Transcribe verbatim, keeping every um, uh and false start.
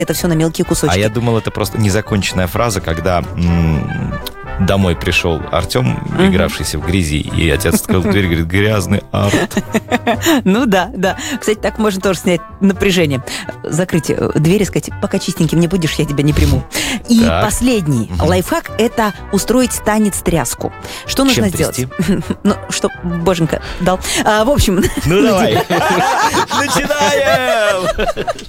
это все на мелкие кусочки. А я думал, это просто незаконченная фраза, когда м- домой пришел Артем, mm-hmm. игравшийся в грязи, и отец открыл дверь и говорит: грязный арт. Ну да, да. Кстати, так можно тоже снять напряжение. Закрыть дверь и сказать: пока чистеньким не будешь, я тебя не приму. И так. последний угу. лайфхак – это устроить танец-тряску. Что нужно Чем сделать? Ну, что боженька дал. А, в общем... Ну давай. Начинаем!